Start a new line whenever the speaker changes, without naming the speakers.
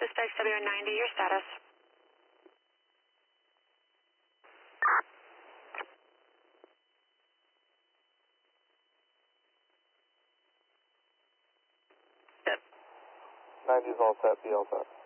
Suspect W90, your status.
Set.
90's all set, be all set.